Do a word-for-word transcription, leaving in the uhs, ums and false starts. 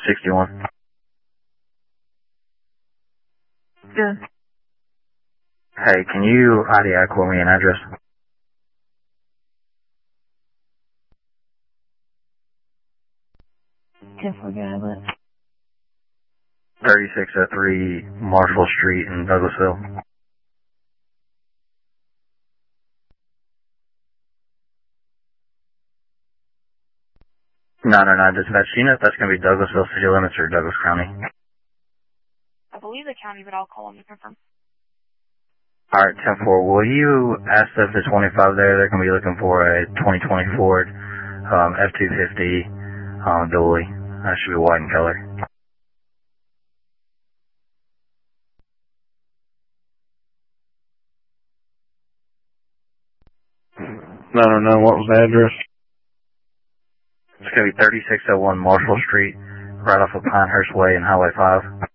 sixty-one. Good. Hey, can you I D I quote me an address? Can't forget it. thirty-six oh three Marshall Street in Douglasville. No, no, no, dispatch. Do you know if that's going to be Douglasville city limits or Douglas County? I believe the county, but I'll call them to confirm. Alright, ten four, will you ask if the twenty-five there, they're going to be looking for a twenty twenty Ford um, F two fifty um, dually. That should be white in color. No, no, no, what was the address? It's going to be thirty-six oh one Marshall Street, right off of Pinehurst Way and Highway five.